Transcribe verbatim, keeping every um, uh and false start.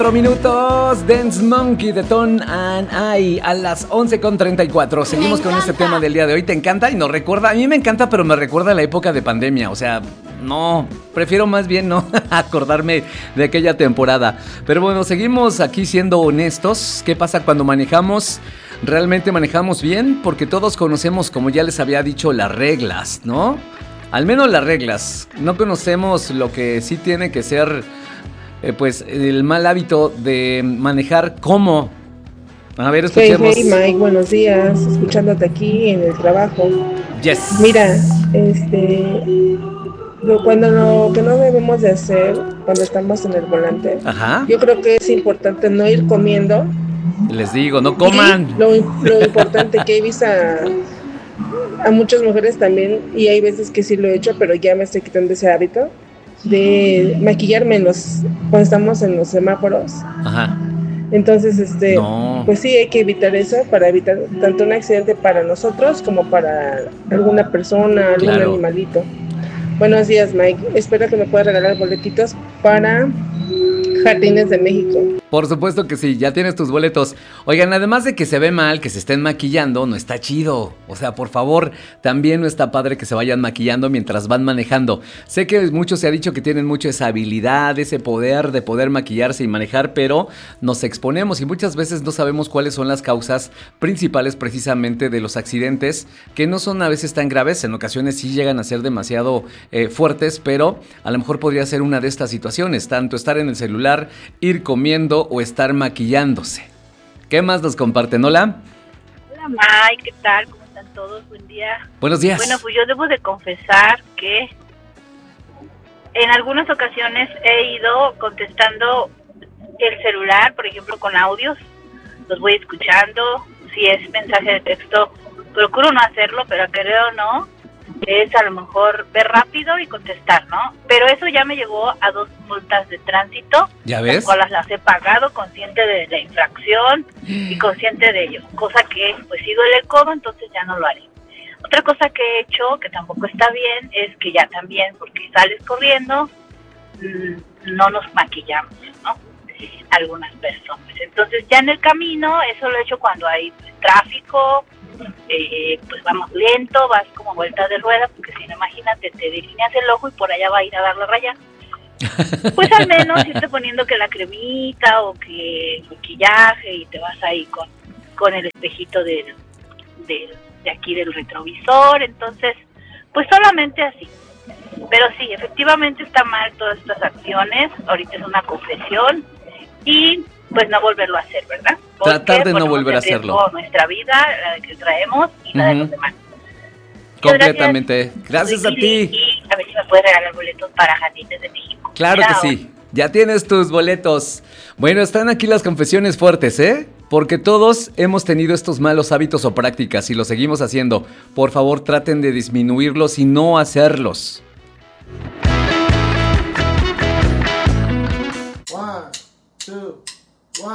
Cuatro minutos, Dance Monkey de Tone and I a las once con treinta y cuatro. Seguimos con este tema del día de hoy. ¿Te encanta? Y nos recuerda, a mí me encanta, pero me recuerda a la época de pandemia. O sea, no, prefiero más bien no acordarme de aquella temporada. Pero bueno, seguimos aquí siendo honestos. ¿Qué pasa cuando manejamos? ¿Realmente manejamos bien? Porque todos conocemos, como ya les había dicho, las reglas, ¿no? Al menos las reglas. No conocemos lo que sí tiene que ser... Eh, pues el mal hábito de manejar. ¿Cómo? A ver, escuchemos. Hey, hey, Mike, buenos días, escuchándote aquí en el trabajo. Yes. Mira, este, lo, cuando lo que no debemos de hacer cuando estamos en el volante, Ajá. yo creo que es importante no ir comiendo. Les digo, no coman. Y lo, lo importante que he visto a, a muchas mujeres también, y hay veces que sí lo he hecho, pero ya me estoy quitando ese hábito de maquillarme en los, cuando estamos en los semáforos. Ajá. Entonces, este, no. pues sí, hay que evitar eso para evitar tanto un accidente para nosotros como para alguna persona, algún Claro. animalito. Buenos días, Mike. Espero que me puedas regalar boletitos para Jardines de México. Por supuesto que sí, ya tienes tus boletos. Oigan, además de que se ve mal que se estén maquillando, no está chido. O sea, por favor, también no está padre que se vayan maquillando mientras van manejando. Sé que mucho se ha dicho que tienen mucho esa habilidad, ese poder de poder maquillarse y manejar, pero nos exponemos y muchas veces no sabemos cuáles son las causas principales precisamente de los accidentes, que no son a veces tan graves, en ocasiones sí llegan a ser demasiado eh, fuertes, pero a lo mejor podría ser una de estas situaciones, tanto estar en el celular, ir comiendo o estar maquillándose. ¿Qué más nos comparten? Hola. Hola Mike, ¿qué tal? ¿Cómo están todos? Buen día. Buenos días. Bueno, pues yo debo de confesar que en algunas ocasiones he ido contestando el celular, por ejemplo con audios, los voy escuchando, si es mensaje de texto procuro no hacerlo, pero creo no, es a lo mejor ver rápido y contestar, ¿no? Pero eso ya me llevó a dos multas de tránsito. ¿Ya ves? Las cuales las he pagado, consciente de la infracción y consciente de ello. Cosa que, pues, sí duele el codo, entonces ya no lo haré. Otra cosa que he hecho, que tampoco está bien, es que ya también, porque sales corriendo, no nos maquillamos, ¿no? Algunas personas. Entonces ya en el camino, eso lo he hecho cuando hay pues, tráfico, Eh, pues vamos lento, vas como vuelta de rueda, porque si no, imagínate, te delineas el ojo y por allá va a ir a dar la raya. Pues al menos irte poniendo que la cremita o que el maquillaje y te vas ahí con, con el espejito del, del, de aquí del retrovisor. Entonces, pues solamente así. Pero sí, efectivamente está mal todas estas acciones. Ahorita es una confesión y pues no volverlo a hacer, ¿verdad? Porque tratar de no volver a hacerlo. Nuestra vida, la que traemos y la uh-huh. de los demás. Completamente. Gracias, gracias a ti. Y a ver si me puedes regalar boletos para Jardines de México. Claro Chao. Que sí. Ya tienes tus boletos. Bueno, están aquí las confesiones fuertes, ¿eh? Porque todos hemos tenido estos malos hábitos o prácticas y los seguimos haciendo. Por favor, traten de disminuirlos y no hacerlos. One, two.